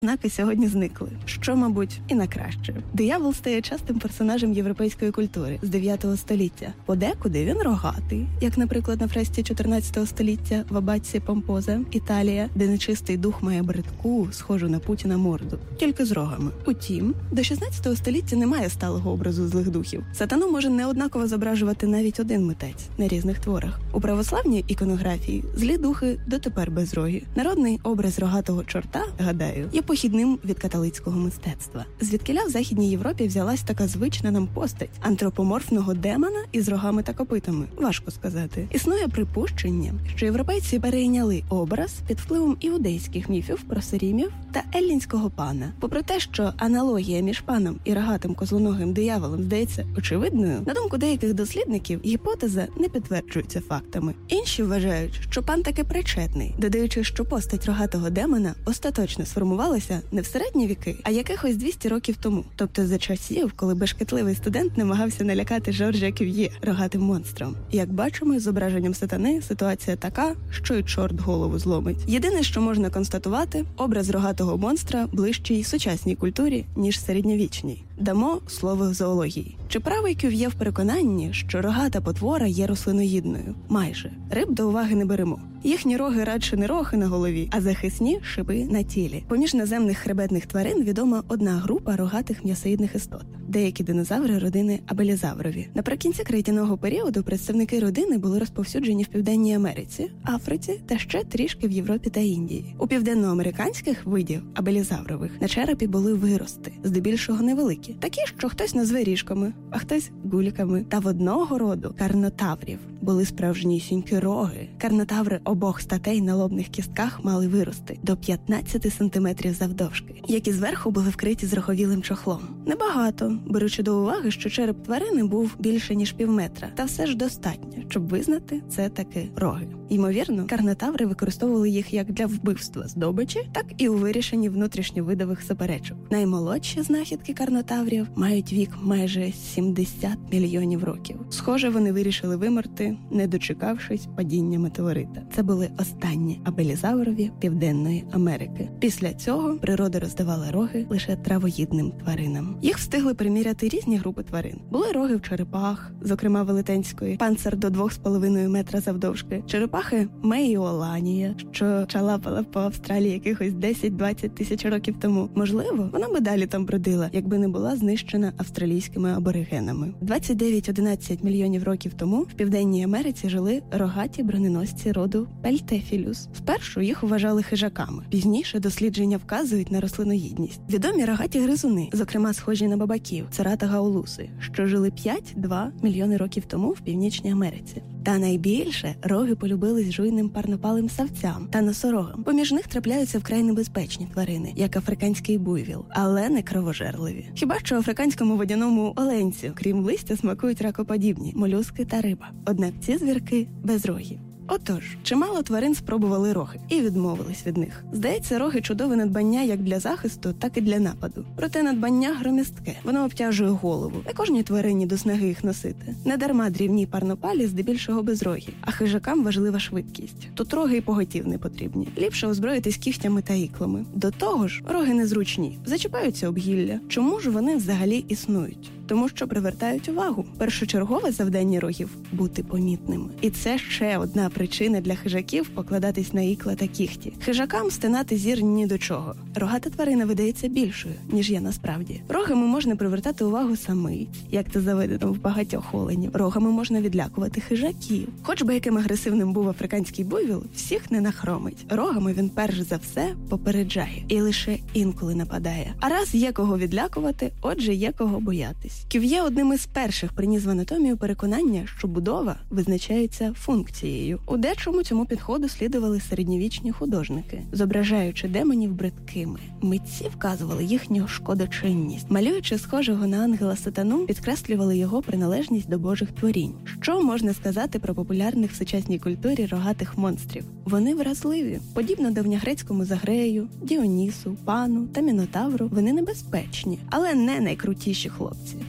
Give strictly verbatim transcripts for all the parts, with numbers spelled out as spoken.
Знаки сьогодні зникли, що, мабуть, і на краще. Диявол стає частим персонажем європейської культури з дев'ятого століття. Подекуди він рогатий, як, наприклад, на фресці чотирнадцятого століття в аббатці Помпоза, Італія, де нечистий дух має бридку, схожу на Путіна морду, тільки з рогами. Утім, до шістнадцятого століття немає сталого образу злих духів. Сатану може неоднаково зображувати навіть один митець на різних творах. У православній іконографії злі духи дотепер безрогі. Народний образ рогатого чорта, гадаю, є похідним від католицького мистецтва. Звідкиля в Західній Європі взялась така звична нам постать антропоморфного демона із рогами та копитами? Важко сказати. Існує припущення, що європейці перейняли образ під впливом іудейських міфів про серімів та еллінського пана. Попри те, що аналогія між паном і рогатим козлоногим дияволом здається очевидною, на думку деяких дослідників, гіпотеза не підтверджується фактами. Інші вважають, що пан таки причетний, додаючи, що постать рогатого демона остаточно сформувалася не в середні віки, а якихось двісті років тому. Тобто за часів, коли бешкетливий студент намагався налякати Жоржа Кюв'є рогатим монстром. Як бачимо, з зображенням сатани ситуація така, що й чорт голову зломить. Єдине, що можна констатувати, образ рогатого монстра ближчий сучасній культурі, ніж середньовічній. Дамо слово зоології. Чи правий Кюв'є в переконанні, що рогата потвора є рослиноїдною? Майже. Риб до уваги не беремо. Їхні роги радше не рохи на голові, а захисні шипи на тілі. Поміж наземних хребетних тварин відома одна група рогатих м'ясоїдних істот. Деякі динозаври родини абелізаврові. Наприкінці крейдяного періоду представники родини були розповсюджені в Південній Америці, Африці та ще трішки в Європі та Індії. У південноамериканських видів абелізаврових на черепі були вирости, здебільшого невеликі. Такі, що хтось назве ріжками, а хтось гульками. Та в одного роду карнотаврів були справжнісінькі роги. Карнотаври обох статей на лобних кістках мали вирости до п'ятнадцять сантиметрів завдовжки, які зверху були вкриті зроховілим чохлом. Небагато, беручи до уваги, що череп тварини був більше ніж півметра. Та все ж достатньо, щоб визнати це таки роги. Ймовірно, карнотаври використовували їх як для вбивства здобичі, так і у вирішенні внутрішньовидових суперечок. Наймолодші знахідки карнотаврів мають вік майже сімдесят мільйонів років. Схоже, вони вирішили вимерти, не дочекавшись падіння метеорита. Це були останні абелізаврові Південної Америки. Після цього природа роздавала роги лише травоїдним тваринам. Їх встигли приміряти різні групи тварин. Були роги в черепах, зокрема велетенської, панцир до двох з половиною метра завдовжки, черепахи Мейоланія, що чалапала по Австралії якихось десять-двадцять тисяч років тому. Можливо, вона би далі там бродила, якби не була знищена австралійськими аборигенами. двадцять дев'ять - одинадцять мільйонів років тому в Південній Америці жили рогаті броненосці роду Пельтефілюс. Спершу їх вважали хижаками. Пізніше дослідження вказують на рослиноїдність. Відомі рогаті гризуни, зокрема схожі на бабаків, церата гаулуси, що жили п'ять-два мільйони років тому в Північній Америці. Та найбільше роги полюбились жуйним парнопалим савцям та носорогам. Поміж них трапляються вкрай небезпечні тварини, як африканський буйвіл, але не кровожерливі. Хіба що африканському водяному оленцю, крім листя, смакують ракоподібні, молюски та риба. Однак ці звірки безрогі. Отож, чимало тварин спробували роги і відмовились від них. Здається, роги – чудове надбання як для захисту, так і для нападу. Проте надбання громістке. Воно обтяжує голову. Не кожній тварині до снаги їх носити. Недарма дрівні парнопалі здебільшого безрогі, а хижакам важлива швидкість. Тут роги і поготів не потрібні. Ліпше озброїтись кігтями та іклами. До того ж, роги незручні. Зачіпаються об гілля. Чому ж вони взагалі існують? Тому що привертають увагу. Першочергове завдання рогів – бути помітними. І це ще одна причина для хижаків покладатись на ікла та кігті. Хижакам стинати зір ні до чого. Рогата тварина видається більшою, ніж є насправді. Рогами можна привертати увагу самиць, як це заведено в багатьох оленів. Рогами можна відлякувати хижаків. Хоч би яким агресивним був африканський буйвіл, всіх не нахромить. Рогами він перш за все попереджає і лише інколи нападає. А раз є кого відлякувати, отже є кого боятись. Кюв'є одним із перших приніс в анатомію переконання, що будова визначається функцією. У дечому цьому підходу слідували середньовічні художники, зображаючи демонів бридкими. Митці вказували їхню шкодочинність. Малюючи схожого на ангела сатану, підкреслювали його приналежність до божих творінь. Що можна сказати про популярних в сучасній культурі рогатих монстрів? Вони вразливі. Подібно давньогрецькому Загрею, Діонісу, Пану та Мінотавру, вони небезпечні, але не найкрутіші хлопці.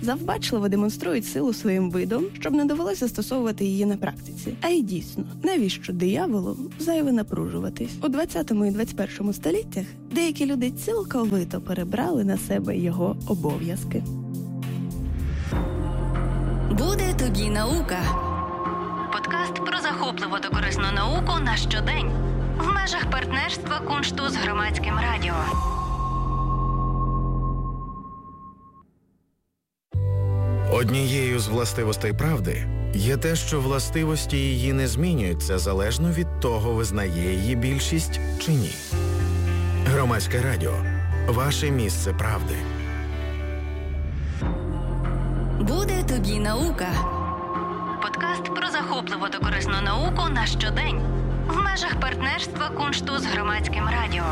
завбачливо демонструють силу своїм видом, щоб не довелося застосовувати її на практиці. А й дійсно, навіщо дияволу зайве напружуватись? У двадцятому і двадцять першому століттях деякі люди цілковито перебрали на себе його обов'язки. Буде тобі наука. Подкаст про захопливу та корисну науку на щодень. В межах партнерства Куншту з Громадським радіо. Однією з властивостей правди є те, що властивості її не змінюються залежно від того, визнає її більшість чи ні. Громадське радіо. Ваше місце правди. Буде тобі наука. Подкаст про захопливу та корисну науку на щодень. В межах партнерства Куншту з Громадським радіо.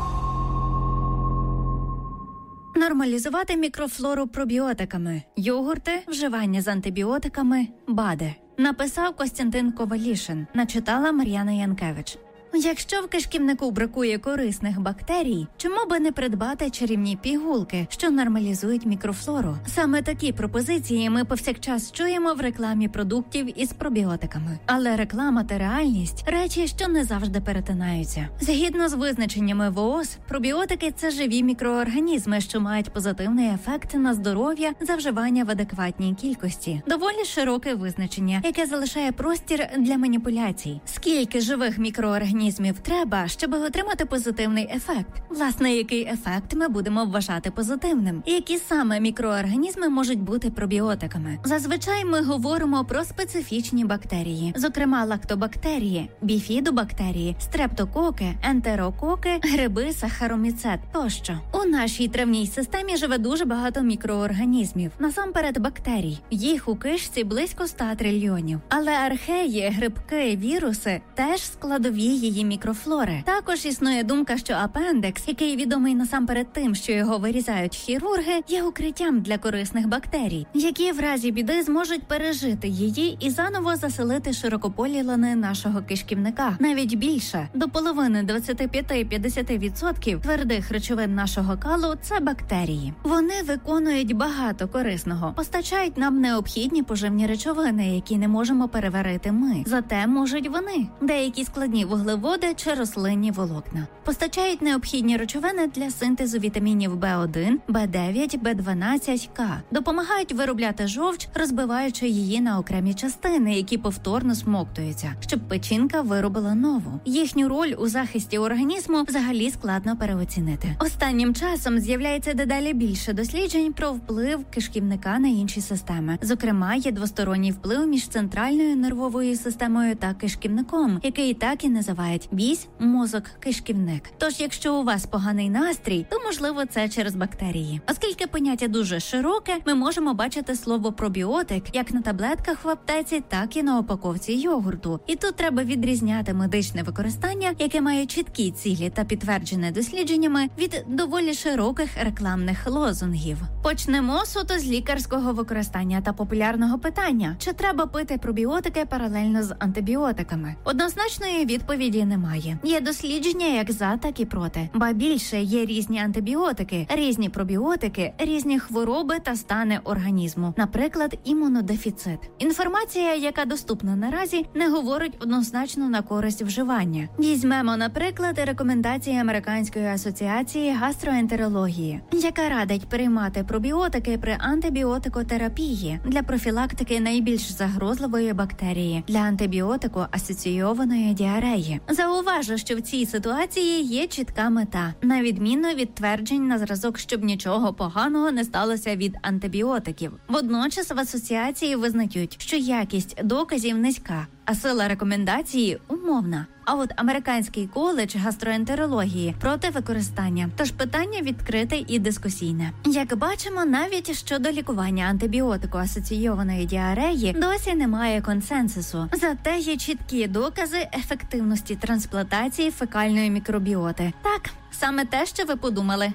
Нормалізувати мікрофлору пробіотиками. Йогурти, вживання з антибіотиками, БАДи. Написав Костянтин Ковалішин. Начитала Мар'яна Янкевич. Якщо в кишківнику бракує корисних бактерій, чому би не придбати чарівні пігулки, що нормалізують мікрофлору? Саме такі пропозиції ми повсякчас чуємо в рекламі продуктів із пробіотиками. Але реклама та реальність – речі, що не завжди перетинаються. Згідно з визначеннями ВООЗ, пробіотики – це живі мікроорганізми, що мають позитивний ефект на здоров'я за вживання в адекватній кількості. Доволі широке визначення, яке залишає простір для маніпуляцій. Скільки живих мікроорганізмів треба, щоб отримати позитивний ефект? Власне, який ефект ми будемо вважати позитивним? І які саме мікроорганізми можуть бути пробіотиками? Зазвичай ми говоримо про специфічні бактерії, зокрема лактобактерії, біфідобактерії, стрептококи, ентерококи, гриби, сахароміцет тощо. У нашій травній системі живе дуже багато мікроорганізмів, насамперед бактерій. Їх у кишці близько ста трильйонів. Але археї, грибки, віруси теж складові її мікрофлори. Також існує думка, що апендекс, який відомий насамперед тим, що його вирізають хірурги, є укриттям для корисних бактерій, які в разі біди зможуть пережити її і заново заселити широкополі лани нашого кишківника. Навіть більше, до половини двадцять п'ять до п'ятдесят відсотків твердих речовин нашого калу – це бактерії. Вони виконують багато корисного, постачають нам необхідні поживні речовини, які не можемо переварити ми. Зате можуть вони. Деякі складні вуглеводи чи рослинні волокна. Постачають необхідні речовини для синтезу вітамінів Б один, Б дев'ять, Б дванадцять, К. Допомагають виробляти жовч, розбиваючи її на окремі частини, які повторно смоктуються, щоб печінка виробила нову. Їхню роль у захисті організму взагалі складно переоцінити. Останнім часом з'являється дедалі більше досліджень про вплив кишківника на інші системи. Зокрема, є двосторонній вплив між центральною нервовою системою та кишківником, який так і називають вісь, мозок, кишківник. Тож, якщо у вас поганий настрій, то, можливо, це через бактерії. Оскільки поняття дуже широке, ми можемо бачити слово пробіотик як на таблетках в аптеці, так і на упаковці йогурту. І тут треба відрізняти медичне використання, яке має чіткі цілі та підтверджене дослідженнями, від доволі широких рекламних лозунгів. Почнемо суто з лікарського використання та популярного питання: чи треба пити пробіотики паралельно з антибіотиками? Однозначної відповіді немає. Є дослідження як за, так і проти. Ба більше, є різні антибіотики, різні пробіотики, різні хвороби та стани організму. Наприклад, імунодефіцит. Інформація, яка доступна наразі, не говорить однозначно на користь вживання. Візьмемо, наприклад, рекомендації Американської асоціації гастроентерології, яка радить приймати пробіотики при антибіотикотерапії для профілактики найбільш загрозливої бактерії, для антибіотику асоційованої діареї. Зауважу, що в цій ситуації є чітка мета, на відміну від тверджень на зразок, щоб нічого поганого не сталося від антибіотиків. Водночас в асоціації визнають, що якість доказів низька, а сила рекомендації умовна. А от Американський коледж гастроентерології проти використання. Тож питання відкрите і дискусійне. Як бачимо, навіть щодо лікування антибіотику асоційованої діареї досі немає консенсусу. Зате є чіткі докази ефективності трансплантації фекальної мікробіоти. Так, саме те, що ви подумали.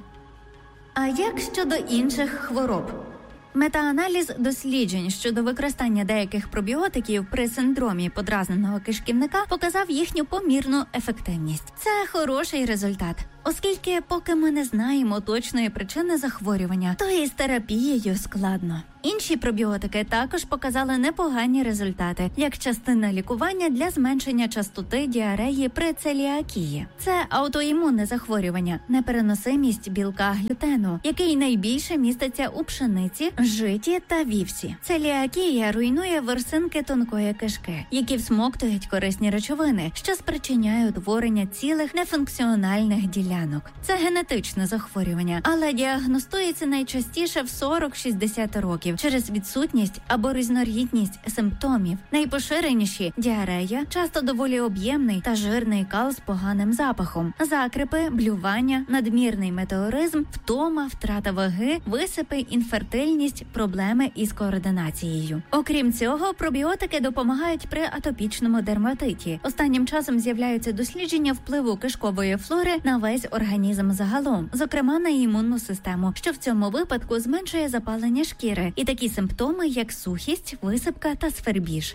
А як щодо інших хвороб? Метааналіз досліджень щодо використання деяких пробіотиків при синдромі подразненого кишківника показав їхню помірну ефективність. Це хороший результат. Оскільки поки ми не знаємо точної причини захворювання, то і з терапією складно. Інші пробіотики також показали непогані результати, як частина лікування для зменшення частоти діареї при целіакії. Це аутоімунне захворювання, непереносимість білка глютену, який найбільше міститься у пшениці, житі та вівсі. Целіакія руйнує ворсинки тонкої кишки, які всмоктують корисні речовини, що спричиняє утворення цілих нефункціональних ділянок. Це генетичне захворювання, але діагностується найчастіше в сорок-шістдесят років через відсутність або різнорідність симптомів. Найпоширеніші – діарея, часто доволі об'ємний та жирний кал з поганим запахом, закрипи, блювання, надмірний метеоризм, втома, втрата ваги, висипи, інфертильність, проблеми із координацією. Окрім цього, пробіотики допомагають при атопічному дерматиті. Останнім часом з'являються дослідження впливу кишкової флори на весь організм загалом, зокрема на імунну систему, що в цьому випадку зменшує запалення шкіри і такі симптоми, як сухість, висипка та свербіж.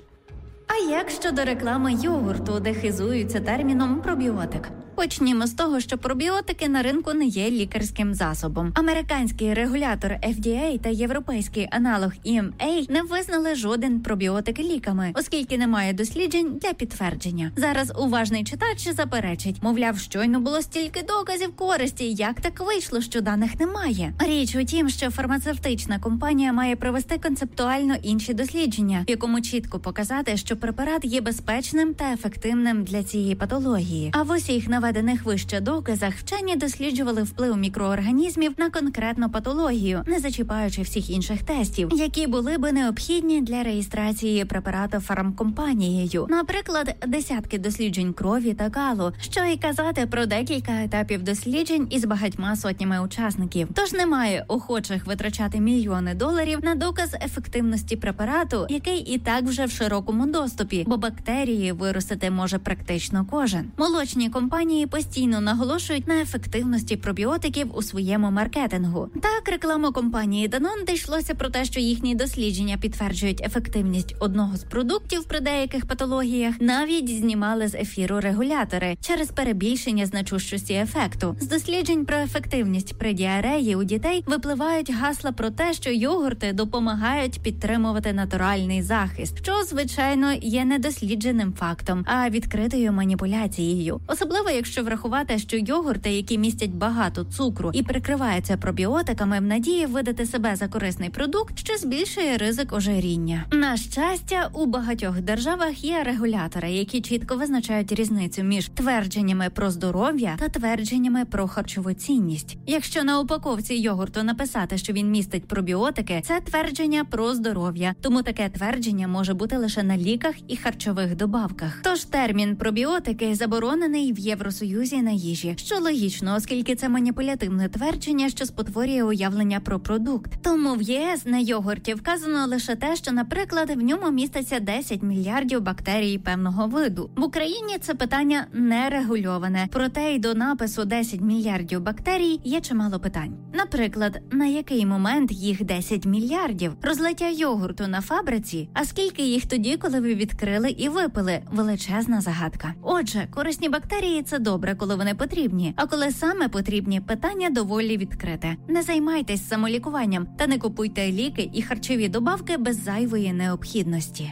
А як щодо реклами йогурту, де хизуються терміном «пробіотик»? Почнімо з того, що пробіотики на ринку не є лікарським засобом. Американський регулятор еф ді ей та європейський аналог і ем ей не визнали жоден пробіотик ліками, оскільки немає досліджень для підтвердження. Зараз уважний читач заперечить, мовляв, щойно було стільки доказів користі, як так вийшло, що даних немає. Річ у тім, що фармацевтична компанія має провести концептуально інші дослідження, в якому чітко показати, що препарат є безпечним та ефективним для цієї патології. А в усіх наведених вище доказах вчені досліджували вплив мікроорганізмів на конкретну патологію, не зачіпаючи всіх інших тестів, які були би необхідні для реєстрації препарату фармкомпанією. Наприклад, десятки досліджень крові та калу, що і казати про декілька етапів досліджень із багатьма сотнями учасників. Тож немає охочих витрачати мільйони доларів на доказ ефективності препарату, який і так вже в широкому доступі, бо бактерії виростити може практично кожен. Молочні компанії постійно наголошують на ефективності пробіотиків у своєму маркетингу. Так, рекламу компанії Danone йшлося про те, що їхні дослідження підтверджують ефективність одного з продуктів при деяких патологіях, навіть знімали з ефіру регулятори через перебільшення значущості ефекту. З досліджень про ефективність при діареї у дітей випливають гасла про те, що йогурти допомагають підтримувати натуральний захист, що, звичайно, є недослідженим фактом, а відкритою маніпуляцією. Особливо, якщо врахувати, що йогурти, які містять багато цукру і прикриваються пробіотиками в надії видати себе за корисний продукт, що збільшує ризик ожиріння. На щастя, у багатьох державах є регулятори, які чітко визначають різницю між твердженнями про здоров'я та твердженнями про харчову цінність. Якщо на упаковці йогурту написати, що він містить пробіотики, це твердження про здоров'я, тому таке твердження може бути лише на ліках і харчових добавках. Тож термін пробіотики заборонений в Євросоюзі на їжі, що логічно, оскільки це маніпулятивне твердження, що спотворює уявлення про продукт. Тому в ЄС на йогурті вказано лише те, що, наприклад, в ньому міститься десять мільярдів бактерій певного виду. В Україні це питання не регульоване, проте й до напису десять мільярдів бактерій є чимало питань. Наприклад, на який момент їх десять мільярдів? Розлиття йогурту на фабриці? А скільки їх тоді, коли ви відкрили і випили? Величезна загадка. Отже, корисні бактерії – це добре, коли вони потрібні. А коли саме потрібні, питання доволі відкрите. Не займайтесь самолікуванням та не купуйте ліки і харчові добавки без зайвої необхідності.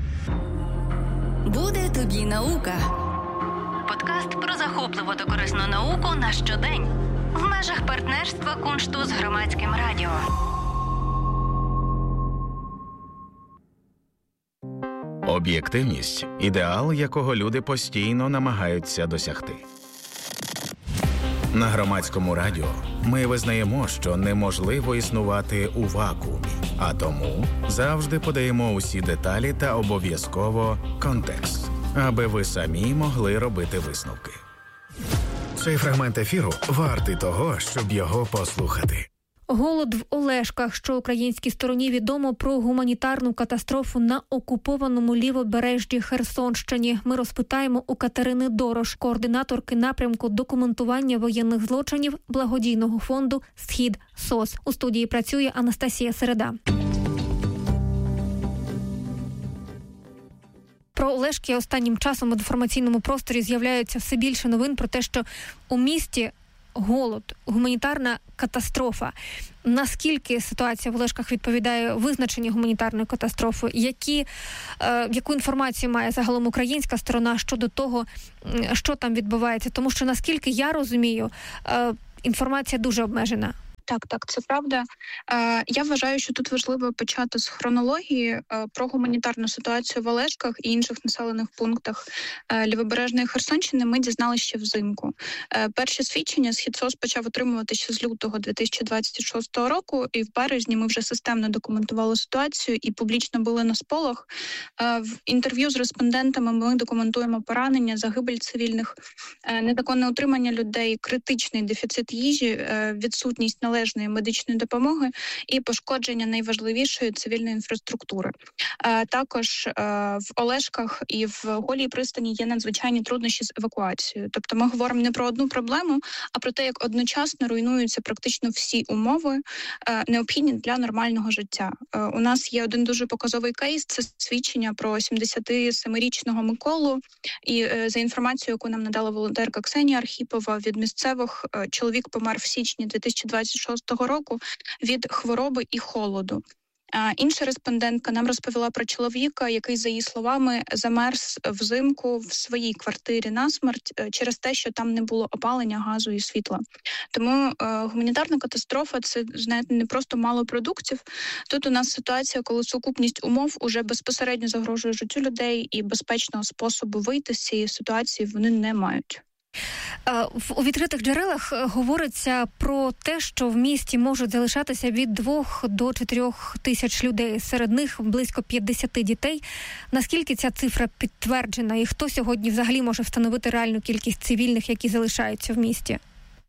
Буде тобі наука. Подкаст про захопливу та корисну науку на щодень. В межах партнерства Куншту з Громадським радіо. Об'єктивність – ідеал, якого люди постійно намагаються досягти. На Громадському радіо ми визнаємо, що неможливо існувати у вакуумі, а тому завжди подаємо усі деталі та обов'язково контекст, аби ви самі могли робити висновки. Цей фрагмент ефіру вартий того, щоб його послухати. Голод в Олешках, що українській стороні відомо про гуманітарну катастрофу на окупованому лівобережжі Херсонщині. Ми розпитаємо у Катерини Дорош, координаторки напрямку документування воєнних злочинів благодійного фонду «Схід СОС». У студії працює Анастасія Середа. Про Олешки останнім часом в інформаційному просторі з'являється все більше новин про те, що у місті голод, гуманітарна катастрофа. Наскільки ситуація в Олешках відповідає визначенню гуманітарної катастрофи? Які, е, яку інформацію має загалом українська сторона щодо того, що там відбувається? Тому що, наскільки я розумію, е, інформація дуже обмежена. Так, так, це правда. Е, я вважаю, що тут важливо почати з хронології е, про гуманітарну ситуацію в Олешках і інших населених пунктах е, Лівобережної Херсонщини ми дізналися ще взимку. Е, перші свідчення СхідСОС почав отримувати ще з лютого дві тисячі двадцять шостого року, і в березні ми вже системно документували ситуацію і публічно були на сполох. Е, в інтерв'ю з респондентами ми документуємо поранення, загибель цивільних, е, незаконне утримання людей, критичний дефіцит їжі, е, відсутність належної медичної допомоги і пошкодження найважливішої цивільної інфраструктури. Е, також е, в Олешках і в Голій пристані є надзвичайні труднощі з евакуацією. Тобто ми говоримо не про одну проблему, а про те, як одночасно руйнуються практично всі умови, е, необхідні для нормального життя. Е, у нас є один дуже показовий кейс, це свідчення про сімдесятисемирічного Миколу. І е, за інформацією, яку нам надала волонтерка Ксенія Архіпова від місцевих, е, чоловік помер в січні дві тисячі двадцять шостого року від хвороби і холоду. А інша респондентка нам розповіла про чоловіка, який, за її словами, замерз взимку в своїй квартирі насмерть через те, що там не було опалення, газу і світла. Тому е, гуманітарна катастрофа – це, знаєте, не просто мало продуктів. Тут у нас ситуація, коли сукупність умов уже безпосередньо загрожує життю людей і безпечного способу вийти з цієї ситуації вони не мають. У відкритих джерелах говориться про те, що в місті можуть залишатися від двох до чотирьох тисяч людей. Серед них близько п'ятдесят дітей. Наскільки ця цифра підтверджена? І хто сьогодні взагалі може встановити реальну кількість цивільних, які залишаються в місті?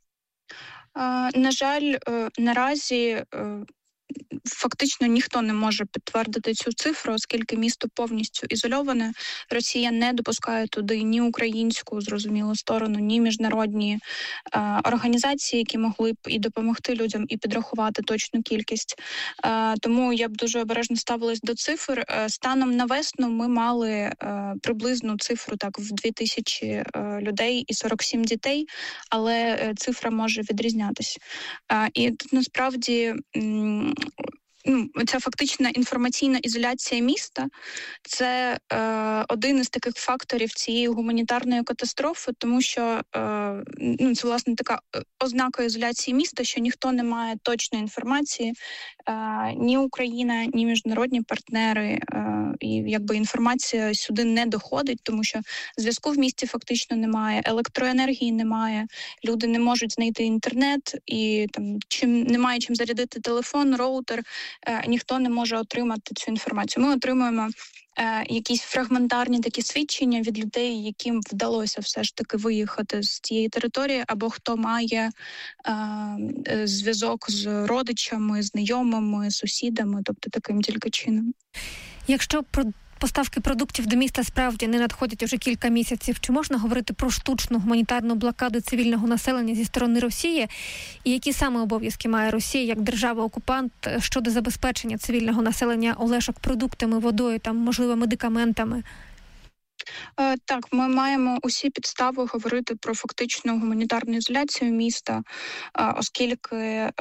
На жаль, наразі фактично ніхто не може підтвердити цю цифру, оскільки місто повністю ізольоване. Росія не допускає туди ні українську, зрозуміло, сторону, ні міжнародні е, організації, які могли б і допомогти людям, і підрахувати точну кількість. Е, тому я б дуже обережно ставилась до цифр. Е, станом на весну ми мали е, приблизну цифру так в дві тисячі е, людей і сорок сім дітей, але е, цифра може відрізнятись. Е, і тут насправді м- Ну, ця фактична інформаційна ізоляція міста – це е, один із таких факторів цієї гуманітарної катастрофи, тому що е, ну, це, власне, така ознака ізоляції міста, що ніхто не має точної інформації, е, ні Україна, ні міжнародні партнери, е, і якби інформація сюди не доходить, тому що зв'язку в місті фактично немає, електроенергії немає, люди не можуть знайти інтернет, і там чим немає чим зарядити телефон, роутер, Е, ніхто не може отримати цю інформацію. Ми отримуємо е, якісь фрагментарні такі свідчення від людей, яким вдалося все ж таки виїхати з цієї території, або хто має е, зв'язок з родичами, знайомими, сусідами, тобто таким тільки чином. Якщо про поставки продуктів до міста справді не надходять уже кілька місяців, чи можна говорити про штучну гуманітарну блокаду цивільного населення зі сторони Росії? І які саме обов'язки має Росія як держава-окупант щодо забезпечення цивільного населення Олешок продуктами, водою, там, можливо, медикаментами? Так, ми маємо усі підстави говорити про фактичну гуманітарну ізоляцію міста, оскільки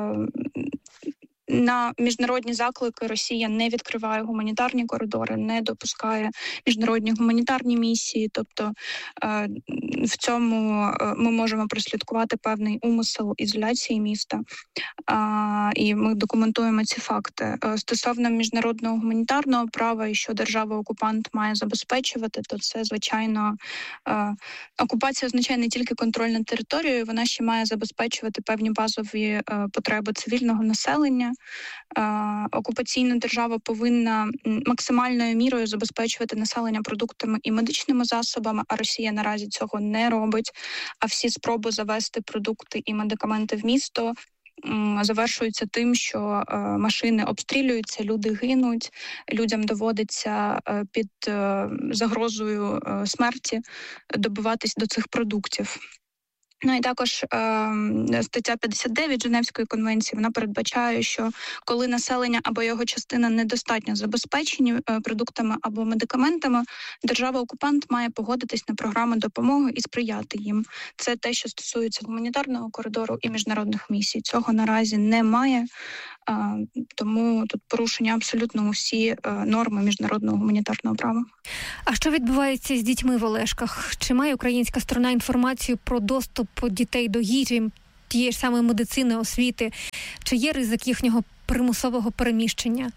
на міжнародні заклики Росія не відкриває гуманітарні коридори, не допускає міжнародні гуманітарні місії. Тобто в цьому ми можемо прослідкувати певний умисел ізоляції міста. І ми документуємо ці факти. Стосовно міжнародного гуманітарного права і що держава-окупант має забезпечувати, то це, звичайно, окупація означає не тільки контроль над територією, вона ще має забезпечувати певні базові потреби цивільного населення. Окупаційна держава повинна максимальною мірою забезпечувати населення продуктами і медичними засобами, а Росія наразі цього не робить. А всі спроби завести продукти і медикаменти в місто завершуються тим, що машини обстрілюються, люди гинуть, людям доводиться під загрозою смерті добиватись до цих продуктів. Ну і також е, стаття п'ятдесят дев'ять Женевської конвенції, вона передбачає, що коли населення або його частина недостатньо забезпечені е, продуктами або медикаментами, держава-окупант має погодитись на програми допомоги і сприяти їм. Це те, що стосується гуманітарного коридору і міжнародних місій. Цього наразі немає, е, тому тут порушення абсолютно усі е, норми міжнародного гуманітарного права. А що відбувається з дітьми в Олешках? Чи має українська сторона інформацію про доступ дітей до їжі, тієї ж самої медицини, освіти? Чи є ризик їхнього примусового переміщення?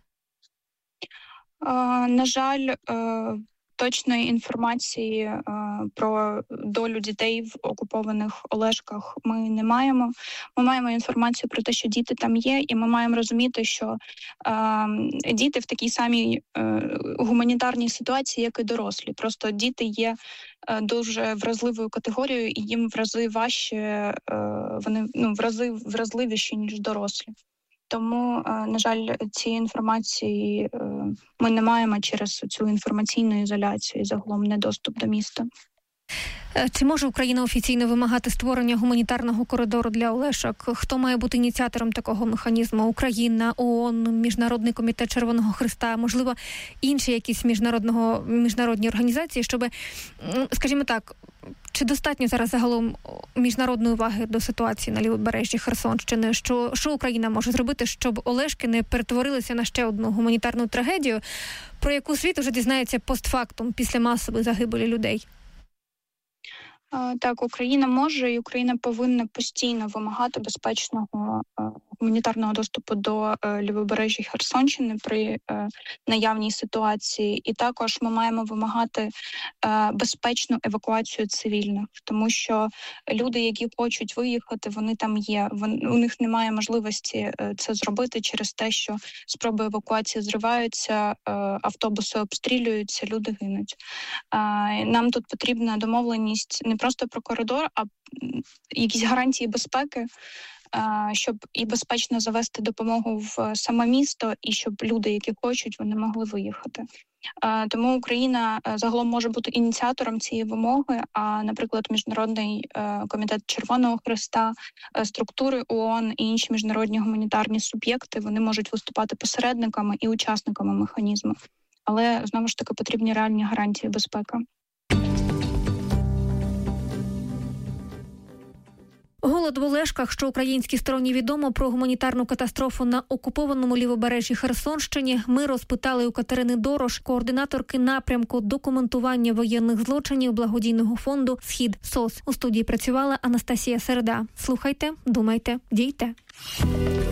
Е, на жаль, е, точної інформації е, про долю дітей в окупованих Олешках ми не маємо. Ми маємо інформацію про те, що діти там є, і ми маємо розуміти, що е, діти в такій самій е, гуманітарній ситуації, як і дорослі. Просто діти є е, дуже вразливою категорією, і їм в рази важче, е, вони ну, в рази вразливіші, ніж дорослі. Тому, на жаль, цієї інформації ми не маємо через цю інформаційну ізоляцію і загалом недоступ до міста. Чи може Україна офіційно вимагати створення гуманітарного коридору для Олешок? Хто має бути ініціатором такого механізму? Україна, ООН, Міжнародний комітет Червоного Хреста, можливо, інші якісь міжнародного, міжнародні організації, щоб, скажімо так, чи достатньо зараз загалом міжнародної уваги до ситуації на лівобережжі Херсонщини? Що, що Україна може зробити, щоб Олешки не перетворилися на ще одну гуманітарну трагедію, про яку світ уже дізнається постфактум після масової загибелі людей? Так, Україна може і Україна повинна постійно вимагати безпечного гуманітарного доступу до лівобережжя Херсонщини при наявній ситуації. І також ми маємо вимагати безпечну евакуацію цивільних, тому що люди, які хочуть виїхати, вони там є. У них немає можливості це зробити через те, що спроби евакуації зриваються, автобуси обстрілюються, люди гинуть. Нам тут потрібна домовленість не просто про коридор, а якісь гарантії безпеки, щоб і безпечно завести допомогу в саме місто, і щоб люди, які хочуть, вони могли виїхати. Тому Україна загалом може бути ініціатором цієї вимоги, а, наприклад, Міжнародний комітет Червоного Хреста, структури ООН і інші міжнародні гуманітарні суб'єкти, вони можуть виступати посередниками і учасниками механізму. Але, знову ж таки, потрібні реальні гарантії безпеки. Голод в Олешках, що українській стороні відомо про гуманітарну катастрофу на окупованому лівобережжі Херсонщині, ми розпитали у Катерини Дорош, координаторки напрямку документування воєнних злочинів благодійного фонду «Схід СОС». У студії працювала Анастасія Середа. Слухайте, думайте, дійте.